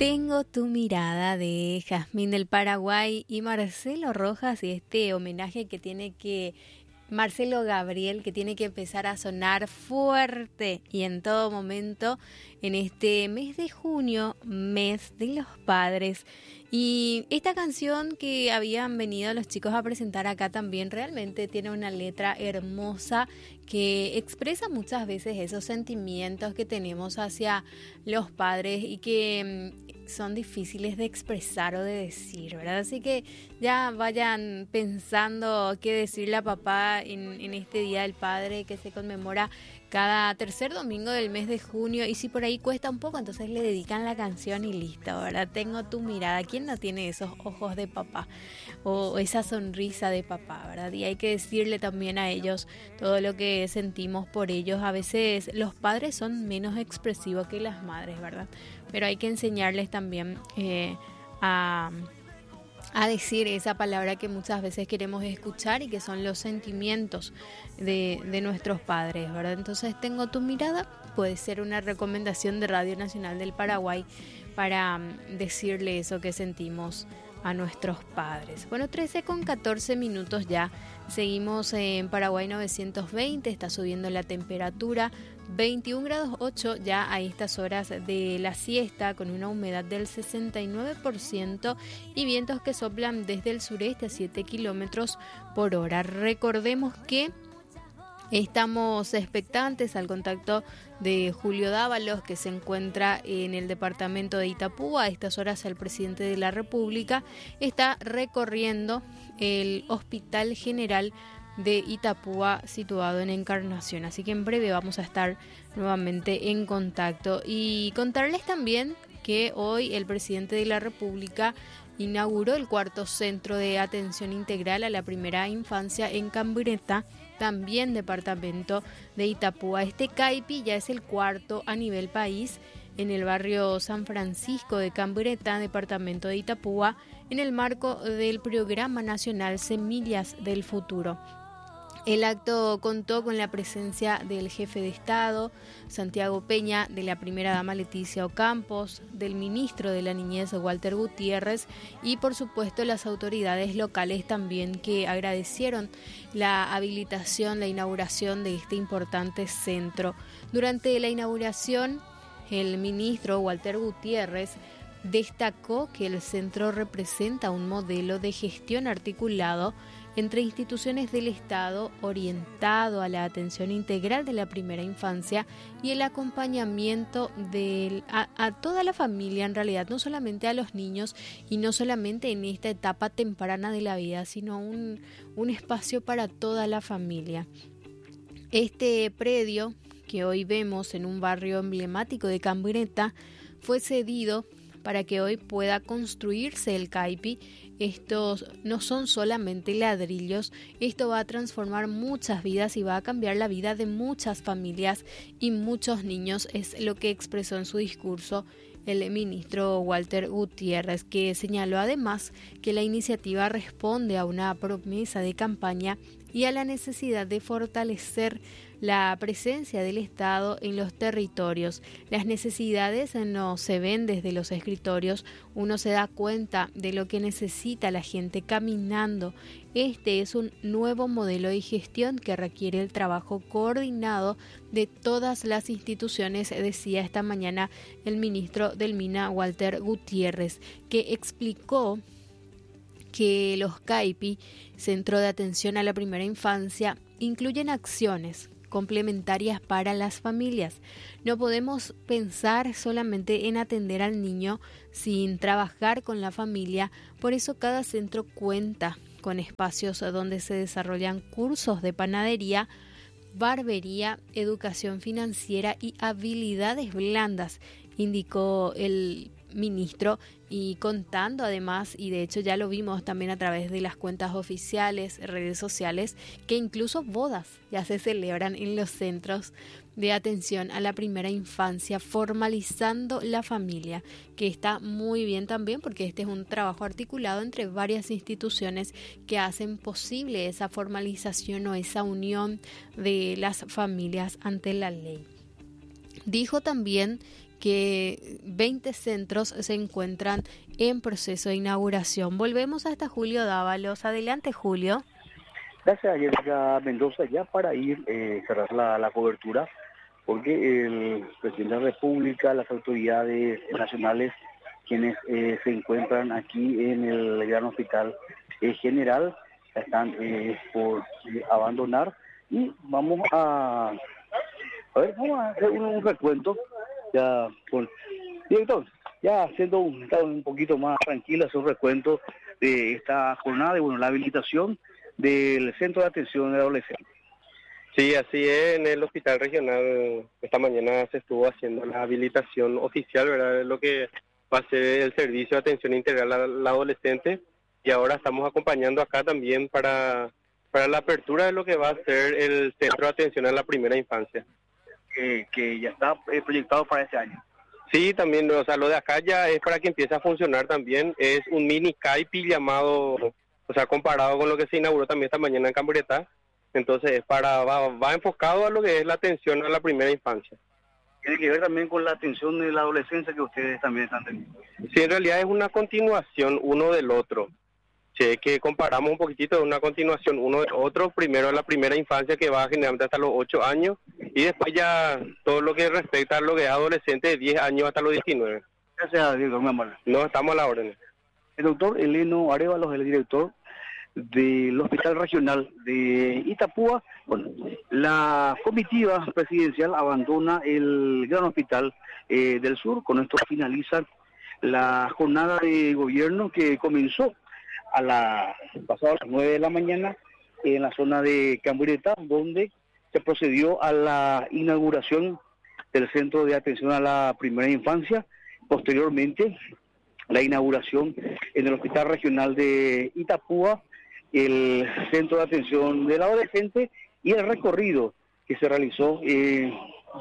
Tengo tu mirada de Jazmín del Paraguay y Marcelo Rojas y este homenaje que tiene que Marcelo Gabriel, que tiene que empezar a sonar fuerte y en todo momento en este mes de junio, mes de los padres. Y esta canción que habían venido los chicos a presentar acá también realmente tiene una letra hermosa que expresa muchas veces esos sentimientos que tenemos hacia los padres y que son difíciles de expresar o de decir, ¿verdad? Así que ya vayan pensando qué decirle a papá en este Día del Padre que se conmemora cada tercer domingo del mes de junio, y si por ahí cuesta un poco, entonces le dedican la canción y listo, ¿verdad? Tengo tu mirada. ¿Quién no tiene esos ojos de papá o esa sonrisa de papá, ¿verdad? Y hay que decirle también a ellos todo lo que sentimos por ellos. A veces los padres son menos expresivos que las madres, ¿verdad? Pero hay que enseñarles también a decir esa palabra que muchas veces queremos escuchar y que son los sentimientos de nuestros padres, ¿verdad? Entonces, Tengo tu mirada puede ser una recomendación de Radio Nacional del Paraguay para decirle eso que sentimos a nuestros padres. Bueno, 13:14 ya. Seguimos en Paraguay 920, está subiendo la temperatura, 21 grados 8 ya a estas horas de la siesta, con una humedad del 69% y vientos que soplan desde el sureste a 7 kilómetros por hora. Recordemos que estamos expectantes al contacto de Julio Dávalos, que se encuentra en el departamento de Itapúa. A estas horas el presidente de la República está recorriendo el Hospital General de Itapúa, situado en Encarnación. Así que en breve vamos a estar nuevamente en contacto. Y contarles también que hoy el presidente de la República inauguró el cuarto centro de atención integral a la primera infancia en Cambureta, también departamento de Itapúa. Este CAIPI ya es el cuarto a nivel país en el barrio San Francisco de Cambureta, departamento de Itapúa, en el marco del Programa Nacional Semillas del Futuro. El acto contó con la presencia del jefe de Estado, Santiago Peña, de la primera dama Leticia Ocampos, del ministro de la Niñez, Walter Gutiérrez, y por supuesto las autoridades locales también, que agradecieron la habilitación, la inauguración de este importante centro. Durante la inauguración, el ministro Walter Gutiérrez destacó que el centro representa un modelo de gestión articulado entre instituciones del Estado orientado a la atención integral de la primera infancia y el acompañamiento a toda la familia, en realidad, no solamente a los niños y no solamente en esta etapa temprana de la vida, sino un espacio para toda la familia. Este predio que hoy vemos en un barrio emblemático de Cambureta fue cedido para que hoy pueda construirse el CAIPI. Estos no son solamente ladrillos, esto va a transformar muchas vidas y va a cambiar la vida de muchas familias y muchos niños, es lo que expresó en su discurso el ministro Walter Gutiérrez, que señaló además que la iniciativa responde a una promesa de campaña y a la necesidad de fortalecer la presencia del Estado en los territorios. Las necesidades no se ven desde los escritorios, uno se da cuenta de lo que necesita la gente caminando. Este es un nuevo modelo de gestión que requiere el trabajo coordinado de todas las instituciones, decía esta mañana el ministro del MINA, Walter Gutiérrez, que explicó que los CAIPI, Centro de Atención a la Primera Infancia, incluyen acciones complementarias para las familias. No podemos pensar solamente en atender al niño sin trabajar con la familia, por eso cada centro cuenta con espacios donde se desarrollan cursos de panadería, barbería, educación financiera y habilidades blandas, indicó el ministro, y contando además, y de hecho ya lo vimos también a través de las cuentas oficiales, redes sociales, que incluso bodas ya se celebran en los centros de atención a la primera infancia, formalizando la familia, que está muy bien también, porque este es un trabajo articulado entre varias instituciones que hacen posible esa formalización o esa unión de las familias ante la ley. Dijo también que 20 centros se encuentran en proceso de inauguración. Volvemos hasta Julio Dávalos. Adelante, Julio. Gracias, Jessica Mendoza, ya para ir cerrar la cobertura, porque el presidente de la República, las autoridades nacionales, quienes se encuentran aquí en el Gran Hospital General, están por abandonar, y vamos a hacer un recuento ya con director, ya haciendo un poquito más tranquila, hacer un recuento de esta jornada y la habilitación del Centro de Atención de Adolescentes. Sí, así es. En el Hospital Regional esta mañana se estuvo haciendo la habilitación oficial, ¿verdad? De lo que va a ser el servicio de atención integral al adolescente, y ahora estamos acompañando acá también para la apertura de lo que va a ser el Centro de Atención a la Primera Infancia. Que ya está proyectado para este año. Sí, también, o sea, lo de acá ya es para que empiece a funcionar también. Es un mini CAIPI llamado, o sea, comparado con lo que se inauguró también esta mañana en Camburetá. Entonces va enfocado a lo que es la atención a la primera infancia. Tiene que ver también con la atención de la adolescencia que ustedes también están teniendo. Sí, en realidad es una continuación uno del otro. Sí, que comparamos un poquitito, de una continuación uno del otro. Primero la primera infancia, que va generalmente hasta los 8 años, y después ya todo lo que respecta a lo que es adolescente de 10 años hasta los 19. Gracias, director, muy amable. No, estamos a la orden. El doctor Eleno Arévalos, el director del Hospital Regional de Itapúa. Bueno, la comitiva presidencial abandona el Gran Hospital del Sur. Con esto finaliza la jornada de gobierno que comenzó pasado a las 9 de la mañana en la zona de Camburetá, donde se procedió a la inauguración del Centro de Atención a la Primera Infancia. Posteriormente, la inauguración en el Hospital Regional de Itapúa, el Centro de Atención del Adolescente, y el recorrido que se realizó en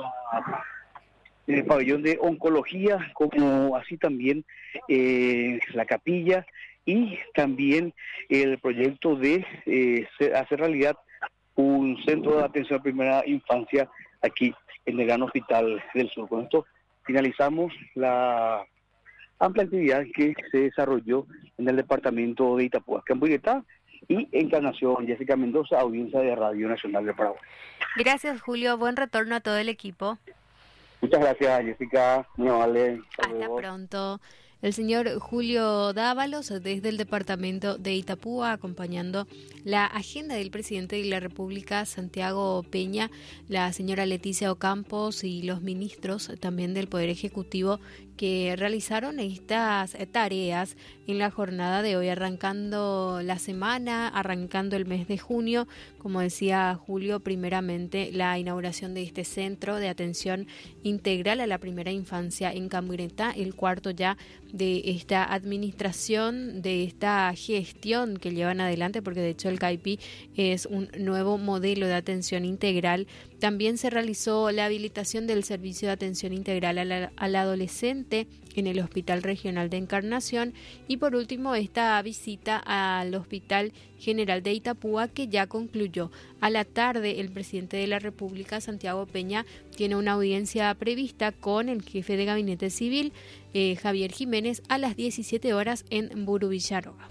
el pabellón de oncología, como así también la capilla, y también el proyecto de hacer realidad un centro de atención a primera infancia aquí en el Gran Hospital del Sur. Con esto finalizamos la amplia actividad que se desarrolló en el departamento de Itapúa, Camburetá y Encarnación. Jessica Mendoza, audiencia de Radio Nacional de Paraguay. Gracias, Julio. Buen retorno a todo el equipo. Muchas gracias, Jessica. Muy amable. Hasta pronto. El señor Julio Dávalos, desde el departamento de Itapúa, acompañando la agenda del presidente de la República, Santiago Peña, la señora Leticia Ocampos y los ministros también del Poder Ejecutivo que realizaron estas tareas en la jornada de hoy, arrancando la semana, arrancando el mes de junio. Como decía Julio, primeramente la inauguración de este centro de atención integral a la primera infancia en Camburetá, el cuarto ya de esta administración, de esta gestión que llevan adelante, porque de hecho el CAIPI es un nuevo modelo de atención integral. También se realizó la habilitación del servicio de atención integral al adolescente en el Hospital Regional de Encarnación, y por último esta visita al Hospital General de Itapúa, que ya concluyó. A la tarde el presidente de la República, Santiago Peña, tiene una audiencia prevista con el jefe de Gabinete Civil, Javier Jiménez, a las 17 horas en Buru Villaroga.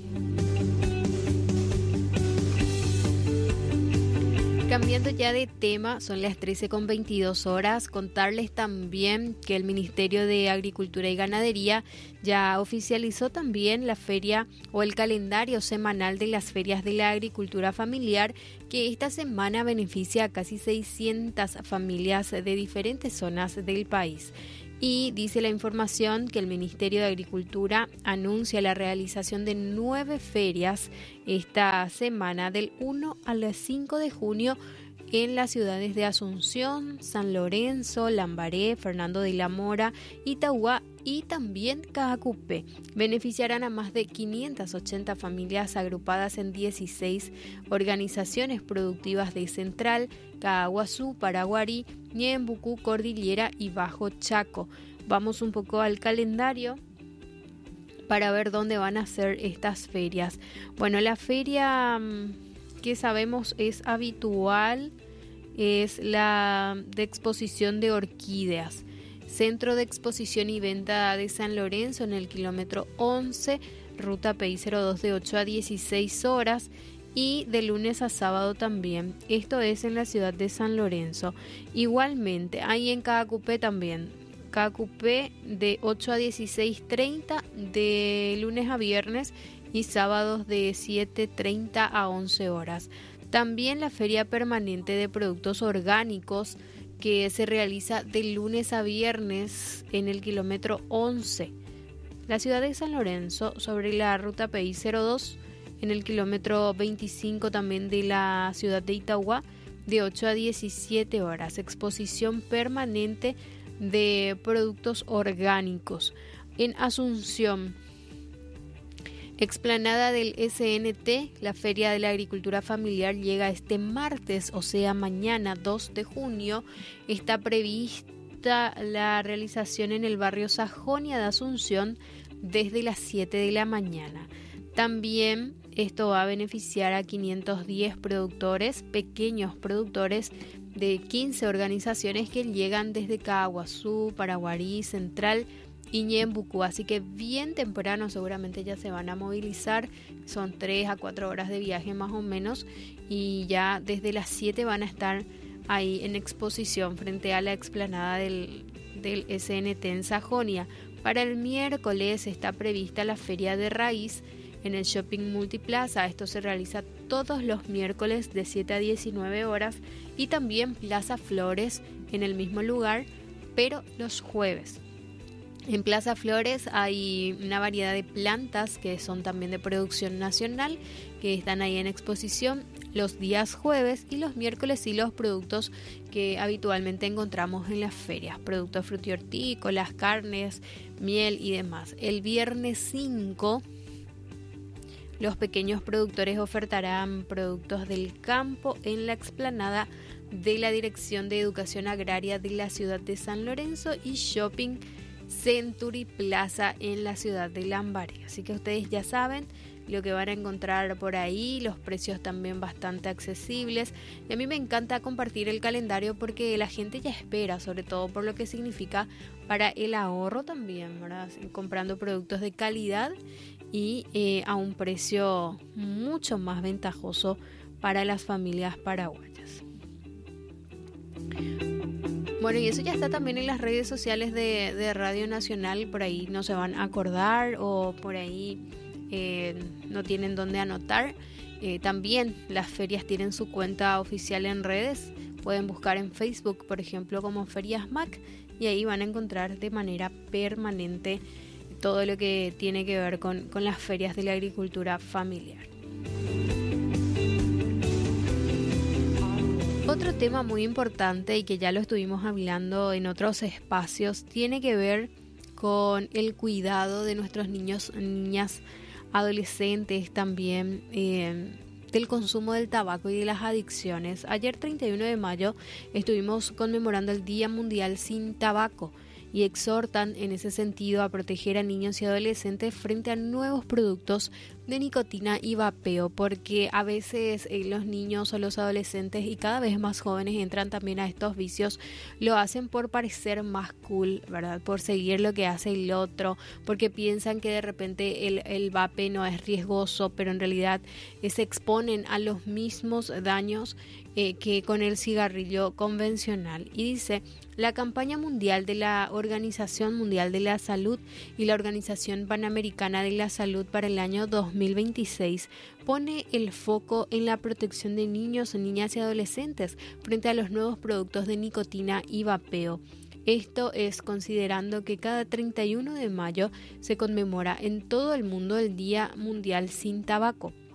Cambiando ya de tema, son las 13:22. Contarles también que el Ministerio de Agricultura y Ganadería ya oficializó también la feria o el calendario semanal de las ferias de la agricultura familiar, que esta semana beneficia a casi 600 familias de diferentes zonas del país. Y dice la información que el Ministerio de Agricultura anuncia la realización de 9 ferias esta semana, del 1 al 5 de junio, en las ciudades de Asunción, San Lorenzo, Lambaré, Fernando de la Mora, Itauguá y también Caacupé. Beneficiarán a más de 580 familias agrupadas en 16 organizaciones productivas de Central, Caaguazú, Paraguarí, Ñembucú, Cordillera y Bajo Chaco. Vamos un poco al calendario para ver dónde van a ser estas ferias. Bueno, la feria que sabemos es habitual es la de exposición de orquídeas. Centro de Exposición y Venta de San Lorenzo en el kilómetro 11, ruta PI02 de 8 a 16 horas y de lunes a sábado también. Esto es en la ciudad de San Lorenzo. Igualmente, hay en Caacupé también. Caacupé de 8 a 16:30 de lunes a viernes y sábados de 7:30 a 11 horas. También la feria permanente de productos orgánicos que se realiza de lunes a viernes en el kilómetro 11. La ciudad de San Lorenzo sobre la ruta PI02 en el kilómetro 25 también de la ciudad de Itagua de 8 a 17 horas. Exposición permanente de productos orgánicos. En Asunción, explanada del SNT, la Feria de la Agricultura Familiar llega este martes, o sea mañana 2 de junio. Está prevista la realización en el barrio Sajonia de Asunción desde las 7 de la mañana. También esto va a beneficiar a 510 productores, pequeños productores de 15 organizaciones que llegan desde Caaguazú, Paraguarí, Central y Ñembucú, así que bien temprano seguramente ya se van a movilizar. Son 3 a 4 horas de viaje más o menos y ya desde las 7 van a estar ahí en exposición frente a la explanada del SNT en Sajonia. Para el miércoles está prevista la Feria de Raíz en el Shopping Multiplaza. Esto se realiza todos los miércoles de 7 a 19 horas y también Plaza Flores en el mismo lugar, pero los jueves. En Plaza Flores hay una variedad de plantas que son también de producción nacional que están ahí en exposición los días jueves, y los miércoles y los productos que habitualmente encontramos en las ferias, productos frutihortícolas, carnes, miel y demás. El viernes 5 los pequeños productores ofertarán productos del campo en la explanada de la Dirección de Educación Agraria de la ciudad de San Lorenzo y Shopping Century Plaza en la ciudad de Lambaré. Así que ustedes ya saben lo que van a encontrar por ahí, los precios también bastante accesibles. Y a mí me encanta compartir el calendario porque la gente ya espera, sobre todo por lo que significa para el ahorro también, ¿verdad? Comprando productos de calidad y a un precio mucho más ventajoso para las familias paraguayas. Bueno, y eso ya está también en las redes sociales de Radio Nacional. Por ahí no se van a acordar o por ahí no tienen dónde anotar. También las ferias tienen su cuenta oficial en redes. Pueden buscar en Facebook, por ejemplo, como Ferias MAC, y ahí van a encontrar de manera permanente todo lo que tiene que ver con las ferias de la agricultura familiar. Otro tema muy importante y que ya lo estuvimos hablando en otros espacios tiene que ver con el cuidado de nuestros niños, niñas, adolescentes también, del consumo del tabaco y de las adicciones. Ayer 31 de mayo estuvimos conmemorando el Día Mundial Sin Tabaco y exhortan en ese sentido a proteger a niños y adolescentes frente a nuevos productos de nicotina y vapeo, porque a veces los niños o los adolescentes y cada vez más jóvenes entran también a estos vicios, lo hacen por parecer más cool, ¿verdad? Por seguir lo que hace el otro, porque piensan que de repente el vape no es riesgoso, pero en realidad se exponen a los mismos daños que con el cigarrillo convencional. Y dice, la campaña mundial de la Organización Mundial de la Salud y la Organización Panamericana de la Salud para el año 2026 pone el foco en la protección de niños, niñas y adolescentes frente a los nuevos productos de nicotina y vapeo. Esto es considerando que cada 31 de mayo se conmemora en todo el mundo el Día Mundial Sin Tabaco.